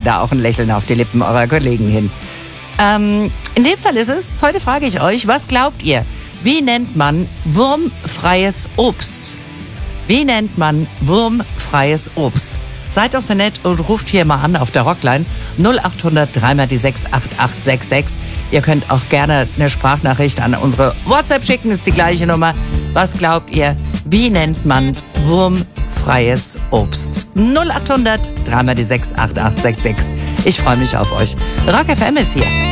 da auch ein Lächeln auf die Lippen eurer Kollegen hin. In dem Fall ist es, heute frage ich euch, was glaubt ihr? Wie nennt man wurmfreies Obst? Wie nennt man wurmfreies Obst? Seid doch so nett und ruft hier mal an auf der Rockline 0800 3 die 68866. Ihr könnt auch gerne eine Sprachnachricht an unsere WhatsApp schicken, ist die gleiche Nummer. Was glaubt ihr, wie nennt man wurmfreies Obst? 0800 3 die 68866. Ich freue mich auf euch. Rock FM ist hier.